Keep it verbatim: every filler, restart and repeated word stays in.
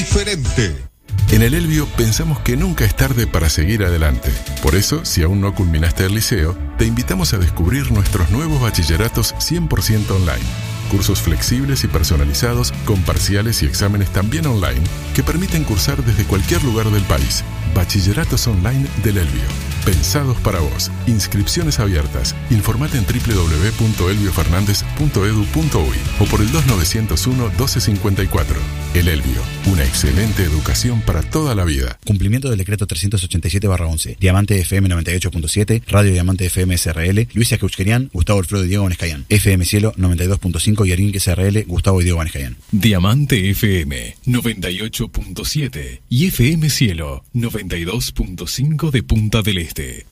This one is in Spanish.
diferente. En el Elbio pensamos que nunca es tarde para seguir adelante. Por eso, si aún no culminaste el liceo, te invitamos a descubrir nuestros nuevos bachilleratos cien por ciento online. Cursos flexibles y personalizados, con parciales y exámenes también online, que permiten cursar desde cualquier lugar del país. Bachilleratos online del Elbio. Pensados para vos. Inscripciones abiertas. Informate en doble u doble u doble u punto elbio fernández punto edu punto uy o por el dos nueve cero uno, doce cincuenta y cuatro. El Elbio. Una excelente educación para toda la vida. Cumplimiento del decreto trescientos ochenta y siete barra once. Diamante F M noventa y ocho punto siete. Radio Diamante F M S R L. Luisa Keuchkerian, Gustavo Alfredo y Diego Vanescayan. F M Cielo noventa y dos punto cinco y Arinque S R L, Gustavo y Diego Vanescayan. Diamante F M noventa y ocho punto siete y F M Cielo noventa y dos punto cinco de Punta del Este.